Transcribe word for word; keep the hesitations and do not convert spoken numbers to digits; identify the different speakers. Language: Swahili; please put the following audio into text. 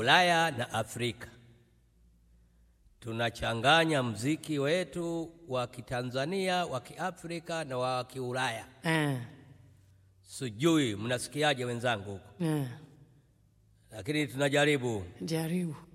Speaker 1: Ulaya na Afrika. Tunachanganya mziki wetu wa Kitanzania, wa Kiafrika na wa Kiulaya.
Speaker 2: Eh.
Speaker 1: Sijui mnasikiaje wenzangu huko?
Speaker 2: Eh.
Speaker 1: Lakini tunajaribu.
Speaker 2: Jaribu.